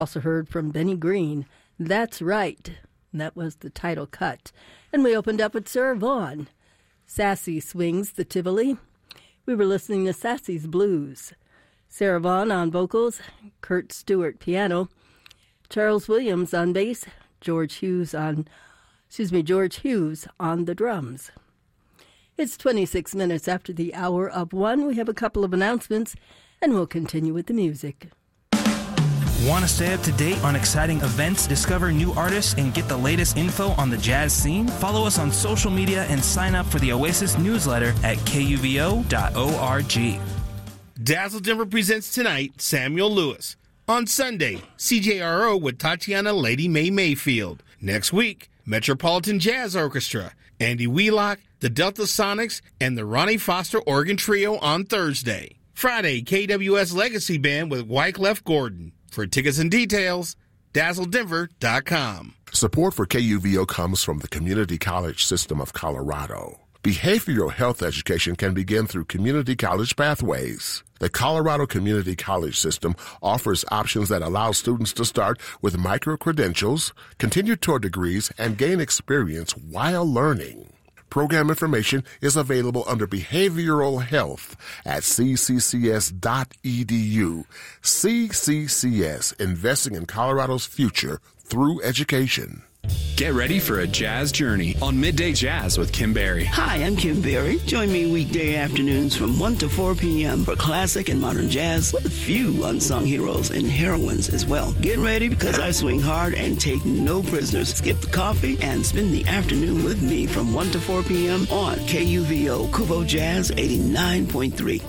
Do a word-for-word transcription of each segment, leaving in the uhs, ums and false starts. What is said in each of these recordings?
Also heard from Benny Green, That's Right. That was the title cut. And we opened up with Sarah Vaughan. Sassy Swings the Tivoli. We were listening to Sassy's Blues. Sarah Vaughan on vocals, Kurt Stewart piano, Charles Williams on bass, George Hughes on, excuse me, George Hughes on the drums. It's twenty-six minutes after the hour of one. We have a couple of announcements, and we'll continue with the music. Want to stay up to date on exciting events, discover new artists, and get the latest info on the jazz scene? Follow us on social media and sign up for the Oasis newsletter at K U V O dot org. Dazzle Denver presents tonight Samuel Lewis. On Sunday, C J R O with Tatiana Lady Mae Mayfield. Next week, Metropolitan Jazz Orchestra, Andy Wheelock, the Delta Sonics, and the Ronnie Foster Organ Trio on Thursday. Friday, K W S Legacy Band with Wyclef Gordon. For tickets and details, dazzle denver dot com. Support for K U V O comes from the Community College System of Colorado. Behavioral health education can begin through community college pathways. The Colorado Community College System offers options that allow students to start with micro-credentials, continue toward degrees, and gain experience while learning. Program information is available under Behavioral Health at c c c s dot e d u. C C C S, investing in Colorado's future through education. Get ready for a jazz journey on Midday Jazz with Kim Berry. Hi, I'm Kim Berry. Join me weekday afternoons from one to four p.m. for classic and modern jazz with a few unsung heroes and heroines as well. Get ready because I swing hard and take no prisoners. Skip the coffee and spend the afternoon with me from one to four p.m. on K U V O Kubo Jazz eighty-nine point three.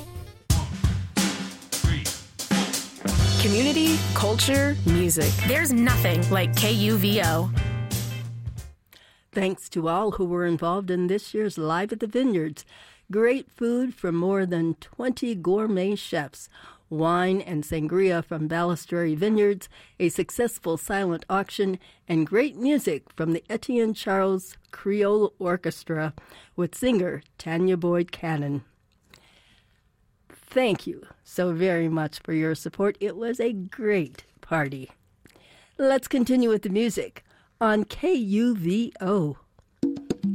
Community, culture, music. There's nothing like K U V O. Thanks to all who were involved in this year's Live at the Vineyards. Great food from more than twenty gourmet chefs, wine and sangria from Balistrary Vineyards, a successful silent auction, and great music from the Etienne Charles Creole Orchestra with singer Tanya Boyd Cannon. Thank you so very much for your support. It was a great party. Let's continue with the music on K U V O.